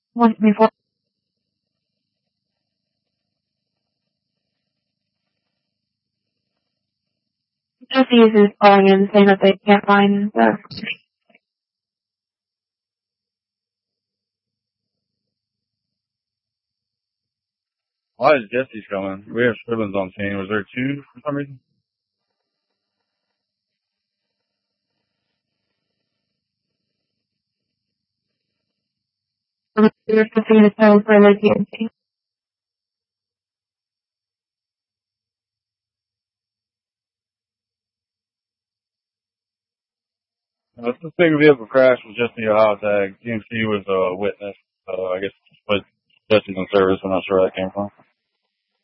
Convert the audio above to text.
once before. Jesse is calling in saying that they can't find the. Why is Jesse's coming? We have Scribbins on scene. Was there two for some reason? We're supposed to tell for the TNT. It's a big vehicle crash was just the Ohio tag. GMC was a witness. I guess, but Jesse's in service. I'm not sure where that came from.